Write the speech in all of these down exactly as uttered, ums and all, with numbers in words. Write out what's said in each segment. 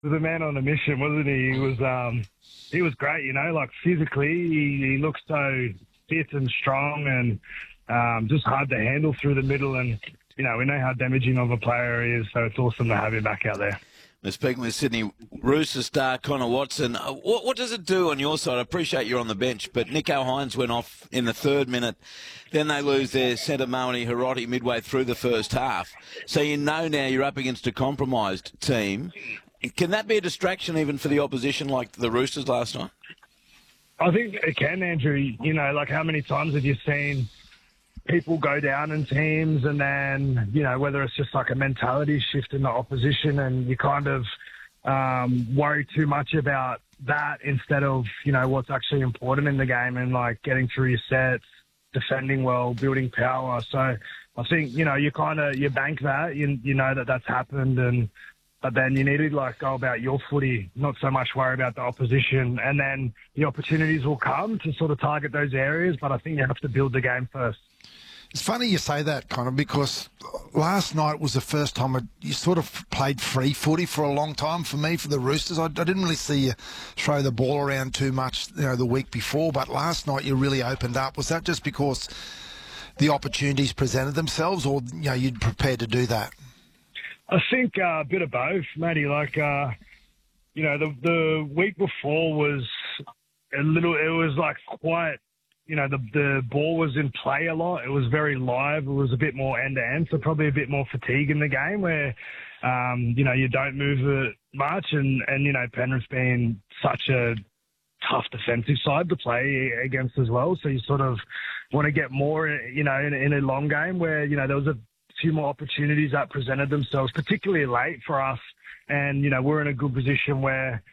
was a man on a mission, wasn't he? He was, um, he was great, you know, like physically, he, he looked so fit and strong and um, just hard to handle through the middle. And, you know, we know how damaging of a player he is, so it's awesome to have him back out there. We're speaking with Sydney Roosters star Connor Watson. Uh, what, what does it do on your side? I appreciate you're on the bench, but Nico Hines went off in the third minute. Then they lose their centre, Moani Hiroti, midway through the first half. So you know now you're up against a compromised team. Can that be a distraction even for the opposition like the Roosters last night? I think it can, Andrew. You know, like how many times have you seen people go down in teams and then, you know, whether it's just like a mentality shift in the opposition and you kind of um, worry too much about that instead of, you know, what's actually important in the game and like getting through your sets, defending well, building power. So I think, you know, you kind of, you bank that, you, you know that that's happened and, but then you need to like go about your footy, not so much worry about the opposition. And then the opportunities will come to sort of target those areas. But I think you have to build the game first. It's funny you say that, Connor, because last night was the first time it, you sort of played free footy for a long time for me, for the Roosters. I, I didn't really see you throw the ball around too much, you know, the week before, but last night you really opened up. Was that just because the opportunities presented themselves, or, you know, you'd prepared to do that? I think uh, a bit of both, Matty. Like, uh, you know, the the week before was a little. It was like quite. You know, the the ball was in play a lot. It was very live. It was a bit more end to end, so probably a bit more fatigue in the game where, um, you know, you don't move it much, and and you know, Penrith being such a tough defensive side to play against as well. So you sort of want to get more, you know, in, in a long game where, you know, there was a few more opportunities that presented themselves, particularly late for us. And, you know, we're in a good position where,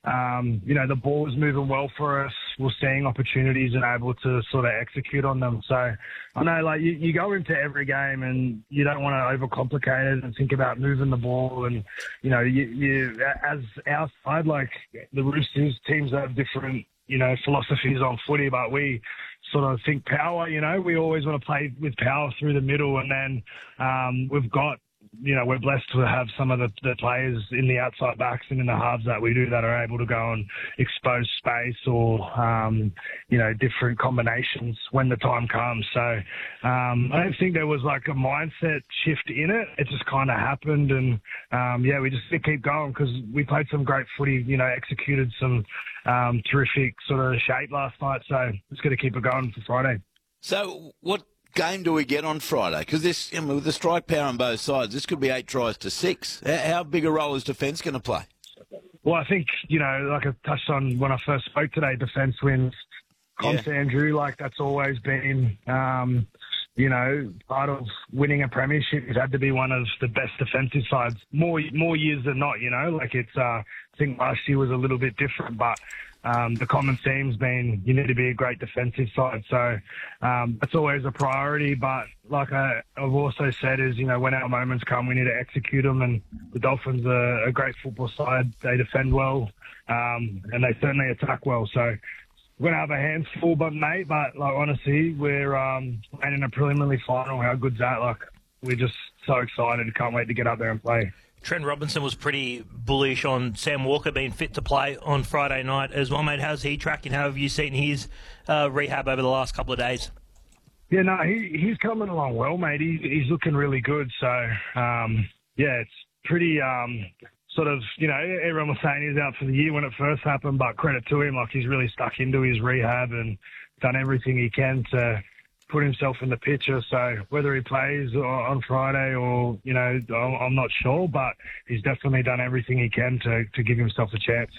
um, you know, the ball was moving well for us. We're seeing opportunities and able to sort of execute on them. So I know, like, you, you go into every game and you don't want to overcomplicate it and think about moving the ball. And, you know, you, you as our side, like the Roosters teams have different, you know, philosophies on footy, but we sort of think power, you know, we always want to play with power through the middle. And then um, we've got, you know, we're blessed to have some of the, the players in the outside backs and in the halves that we do that are able to go and expose space or, um, you know, different combinations when the time comes. So um, I don't think there was like a mindset shift in it. It just kind of happened. And, um, yeah, we just keep going because we played some great footy, you know, executed some um, terrific sort of shape last night. So just got to keep it going for Friday. So what game do we get on Friday? Because this, you know, with the strike power on both sides, this could be eight tries to six. How big a role is defence going to play? Well, I think, you know, like I touched on when I first spoke today, defence wins. Comps, yeah. Andrew, like that's always been, um, you know, part of winning a premiership. It had to be one of the best defensive sides, more more years than not, you know. Like it's, uh, I think last year was a little bit different, but Um, the common theme's been you need to be a great defensive side. So um, that's always a priority. But like I, I've also said is, you know, when our moments come, we need to execute them. And the Dolphins are a great football side. They defend well um, and they certainly attack well. So we're going to have a hands full, but mate, but like honestly, we're um, playing in a preliminary final. How good's that? Like we're just so excited. Can't wait to get up there and play. Trent Robinson was pretty bullish on Sam Walker being fit to play on Friday night as well, mate. How's he tracking? How have you seen his uh, rehab over the last couple of days? Yeah, no, he, he's coming along well, mate. He, he's looking really good. So, um, yeah, it's pretty um, sort of, you know, everyone was saying he's out for the year when it first happened, but credit to him, like he's really stuck into his rehab and done everything he can to put himself in the picture. So whether he plays on Friday or, you know, I'm not sure, but he's definitely done everything he can to, to give himself a chance.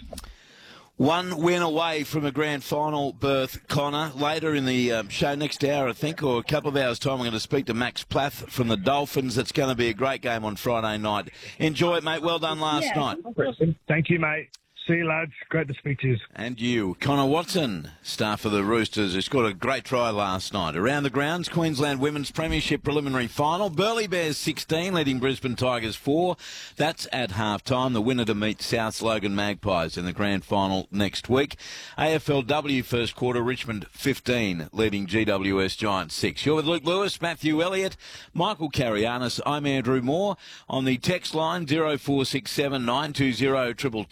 One win away from a grand final berth, Connor. Later in the um, show, next hour, I think, or a couple of hours' time, I'm going to speak to Max Plath from the Dolphins. It's going to be a great game on Friday night. Enjoy it, mate. Well done last yeah. night. Thank you, mate. See you, lads. Great to speak to you. And you. Connor Watson, star for the Roosters, who scored a great try last night. Around the grounds, Queensland Women's Premiership Preliminary Final. Burleigh Bears sixteen, leading Brisbane Tigers four. That's at half-time. The winner to meet South's Logan Magpies in the grand final next week. A F L W first quarter, Richmond fifteen, leading G W S Giants six. You're with Luke Lewis, Matthew Elliott, Michael Carianis. I'm Andrew Moore. On the text line, zero four six seven nine two zero triple